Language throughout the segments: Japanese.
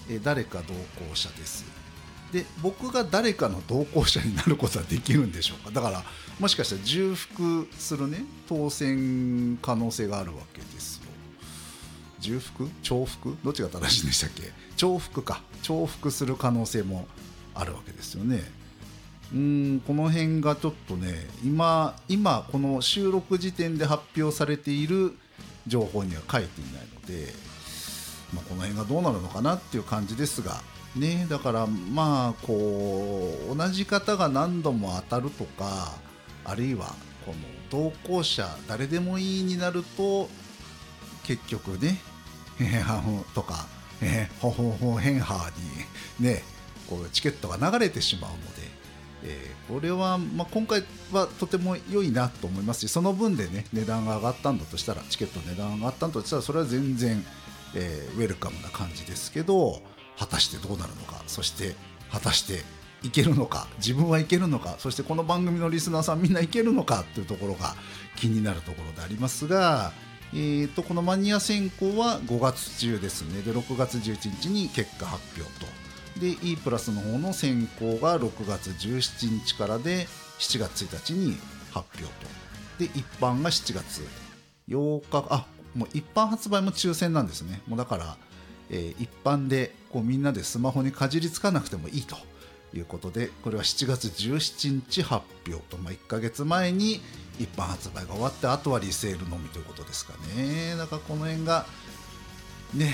誰か同行者です。で僕が誰かの同行者になることはできるんでしょうか。だからもしかしたら重複するね当選可能性があるわけですよ。重複重複どっちが正しいんでしたっけ。重複か。重複する可能性もあるわけですよね。この辺がちょっとね今この収録時点で発表されている情報には書いていないので、この辺がどうなるのかなっていう感じですがね。だからこう同じ方が何度も当たるとか、あるいはこの同行者誰でもいいになると結局ねハフとかホホホヘンハーにねこうチケットが流れてしまうので、これは今回はとても良いなと思いますし、その分でね値段が上がったんだとしたら、チケットの値段が上がったんだとしたらそれは全然、ウェルカムな感じですけど、果たしてどうなるのか、そして果たしていけるのか、自分はいけるのか、そしてこの番組のリスナーさんみんないけるのかというところが気になるところでありますが、このマニア選考は5月中ですね。で6月11日に結果発表と、で E プラスの方の選考が6月17日からで7月1日に発表と、で一般が7月8日、もう一般発売も抽選なんですね。もうだから、一般でこうみんなでスマホにかじりつかなくてもいいということで、これは7月17日発表と、1ヶ月前に一般発売が終わって、あとはリセールのみということですかね。だからこの辺がね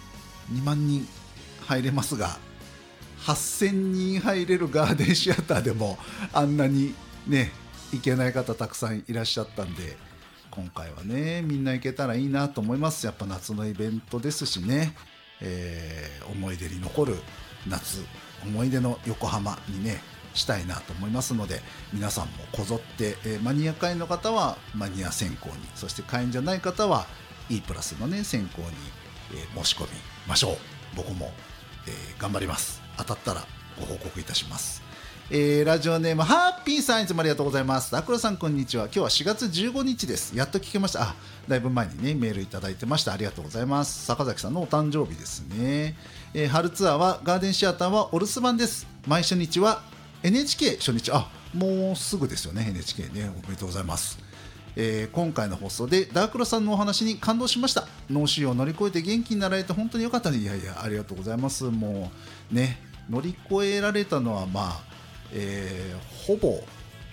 2万人入れますが、8000人入れるガーデンシアターでもあんなにね行けない方たくさんいらっしゃったんで、今回はねみんな行けたらいいなと思います。やっぱ夏のイベントですしね、思い出に残る夏、思い出の横浜にねしたいなと思いますので、皆さんもこぞって、マニア会員の方はマニア選考に、そして会員じゃない方は E プラスのね選考に、申し込みましょう。僕も、頑張ります。当たったらご報告いたします。ラジオネームハッピーさん、いつもありがとうございます。アクロさんこんにちは。今日は4月15日です。やっと聞けました。だいぶ前にねメールいただいてました。ありがとうございます。坂崎さんのお誕生日ですね。春ツアーはガーデンシアターはお留守番です。毎初日は NHK 初日、もうすぐですよね。 NHK ね、おめでとうございます。今回の放送でダークロさんのお話に感動しました。脳腫瘍を乗り越えて元気になられて本当に良かったね。いやいや、ありがとうございます。もうね乗り越えられたのはほぼ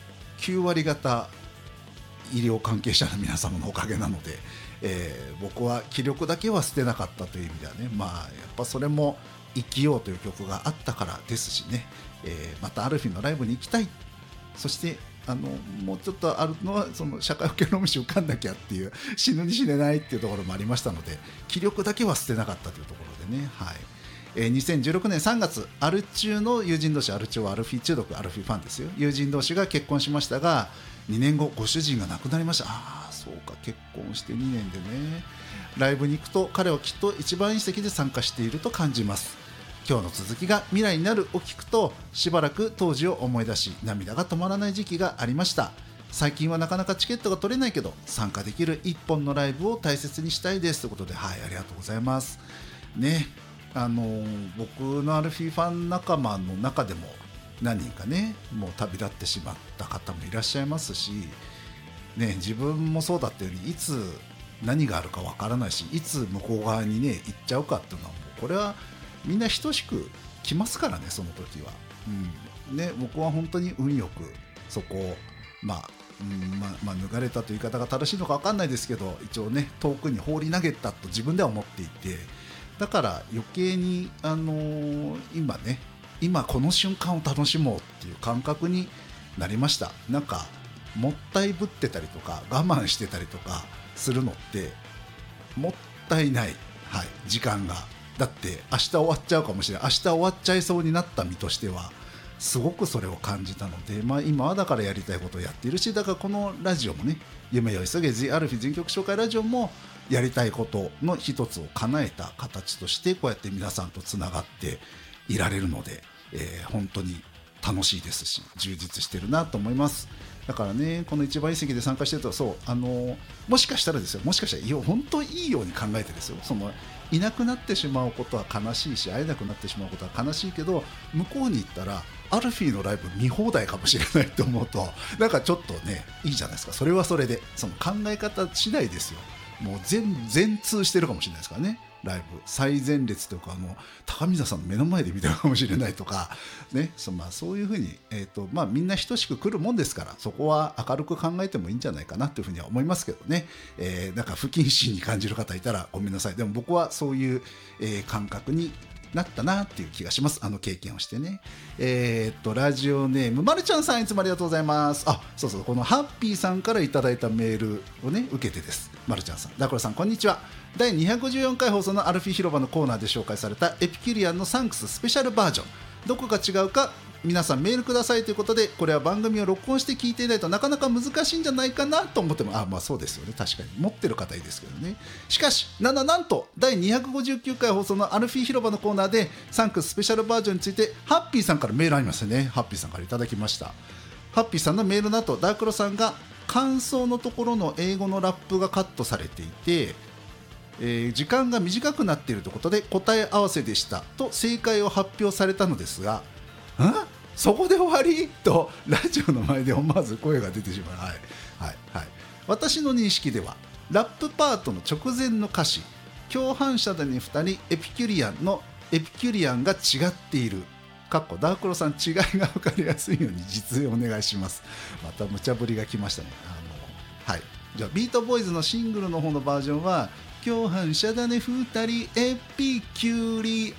9割方医療関係者の皆様のおかげなので、僕は気力だけは捨てなかったという意味ではね、やっぱそれも生きようという曲があったからですしね、またアルフィーのライブに行きたい、そしてもうちょっとあるのはその社会保険労務士受かんなきゃっていう死ぬに死ねないっていうところもありましたので、気力だけは捨てなかったというところでね、2016年3月、アル中の友人同士、アル中はアルフィー中毒、アルフィーファンですよ、友人同士が結婚しましたが、2年後ご主人が亡くなりました。そうか、結婚して2年でね。ライブに行くと彼はきっと一番いい席で参加していると感じます。今日の続きが未来になるを聞くと、しばらく当時を思い出し涙が止まらない時期がありました。最近はなかなかチケットが取れないけど、参加できる一本のライブを大切にしたいですということで、ありがとうございますね。僕のアルフィーファン仲間の中でも何人かねもう旅立ってしまった方もいらっしゃいますし、自分もそうだったように、いつ何があるかわからないし、いつ向こう側にね行っちゃうかっていうのはもうこれはみんな等しく来ますからね、その時は。僕は本当に運よくそこを脱がれたという言い方が正しいのか分かんないですけど、一応ね遠くに放り投げたと自分では思っていて、だから余計に、今この瞬間を楽しもうっていう感覚になりました。なんかもったいぶってたりとか我慢してたりとかするのってもったいない、時間が。だって明日終わっちゃうかもしれない、明日終わっちゃいそうになった身としてはすごくそれを感じたので、今はだからやりたいことをやっているし、だからこのラジオもね、夢よ急げ The アルフィ全曲紹介ラジオもやりたいことの一つを叶えた形としてこうやって皆さんとつながっていられるので、本当に楽しいですし充実してるなと思います。だからね、この一番いい席で参加してると、もしかしたらですよ、もしかしたら本当いいように考えてですよ、そのいなくなってしまうことは悲しいし、会えなくなってしまうことは悲しいけど、向こうに行ったらアルフィーのライブ見放題かもしれないと思うと、なんかちょっとねいいじゃないですか。それはそれでその考え方次第ですよ。もう全通してるかもしれないですからね。ライブ最前列とか高見沢さんの目の前で見てるかもしれないとかね、そういうふうに、みんな等しく来るもんですから、そこは明るく考えてもいいんじゃないかなというふうには思いますけどね。なんか不謹慎に感じる方いたらごめんなさい。でも僕はそういう、感覚になったなっていう気がします。経験をしてね。ラジオネームまるちゃんさん、いつもありがとうございます。そうこのハッピーさんからいただいたメールをね受けてです。まるちゃんさん、ダクロさんこんにちは。第254回放送のアルフィー広場のコーナーで紹介されたエピキュリアンのサンクススペシャルバージョン、どこが違うか皆さんメールくださいということで、これは番組を録音して聞いていないとなかなか難しいんじゃないかなと思っても、そうですよね、確かに持ってる方いいですけどね。しかしなんと第259回放送のアルフィー広場のコーナーでサンクススペシャルバージョンについてハッピーさんからメールありますよね。ハッピーさんからいただきました。ハッピーさんのメールの後、ダークロさんが感想のところの英語のラップがカットされていて、時間が短くなっているということで答え合わせでしたと正解を発表されたのですが、そこで終わりとラジオの前で思わず声が出てしまう。私の認識ではラップパートの直前の歌詞、共犯者だに2人エピキュリアンのエピキュリアンが違っているダークロさん、違いが分かりやすいように実演お願いします。また無茶ぶりが来ましたね。じゃあビートボーイズのシングルの方のバージョンは共犯者だね2人エピキュリ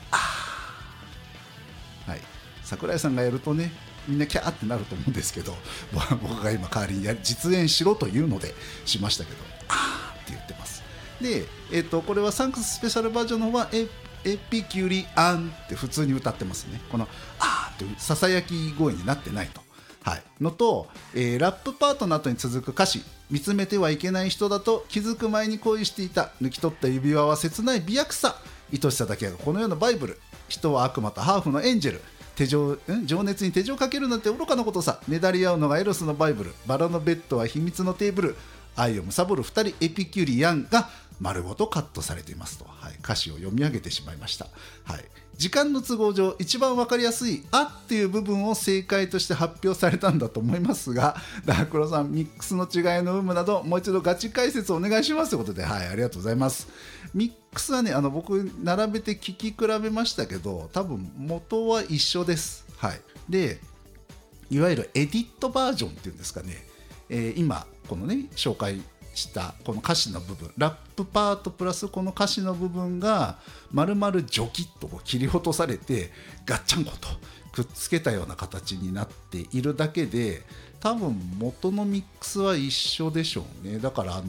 アン、桜井さんがやるとねみんなキャーってなると思うんですけど、僕が今代わりに実演しろというのでしましたけど、って言ってます。で、これはサンクススペシャルバージョンの方はエピキュリアンって普通に歌ってますね。このってささやき声になってないと、のと、ラップパートの後に続く歌詞、見つめてはいけない人だと気づく前に恋していた、抜き取った指輪は切ない美薬さ、愛しさだけがこの世のバイブル、人は悪魔とハーフのエンジェル、情熱に手錠かけるなんて愚かなことさ、ねだり合うのがエロスのバイブル、バラのベッドは秘密のテーブル、愛を貪る2人エピキュリアンが丸ごとカットされていますと、歌詞を読み上げてしまいました。時間の都合上一番分かりやすいっていう部分を正解として発表されたんだと思いますが、ダークロさん、ミックスの違いの有無などもう一度ガチ解説をお願いしますということで、ありがとうございます。ミックスはね、僕並べて聞き比べましたけど、多分元は一緒です。で、いわゆるエディットバージョンっていうんですかね、今このね紹介したこの歌詞の部分、ラップパートプラスこの歌詞の部分が丸々ジョキッと切り落とされてガッチャンコとくっつけたような形になっているだけで、多分元のミックスは一緒でしょうね。だから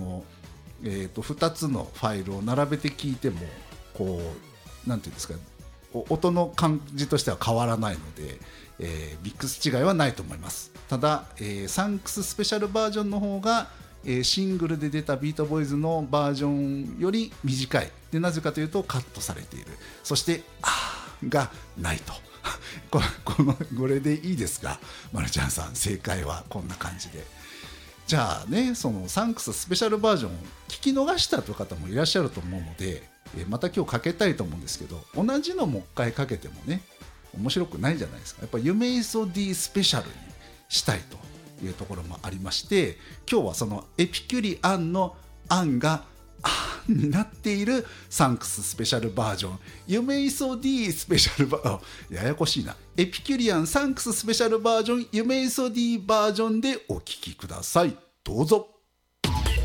2つのファイルを並べて聞いてもなんていうんですか、音の感じとしては変わらないので、ミックス違いはないと思います。ただ、サンクススペシャルバージョンの方がシングルで出たビートボーイズのバージョンより短いで、なぜかというとカットされている、そしてがないとこれでいいですか、まるちゃんさん、正解はこんな感じで。じゃあね、そのサンクススペシャルバージョンを聞き逃したという方もいらっしゃると思うので、また今日かけたいと思うんですけど、同じのもう一回かけてもね面白くないじゃないですか。やっぱり夢磯 D スペシャルにしたいというところもありまして、今日はそのエピキュリアンのアンがになっているサンクススペシャルバージョン、夢磯 D スペシャルバージョン、ややこしいな、エピキュリアンサンクススペシャルバージョン夢磯 D バージョンでお聴きください。どうぞ。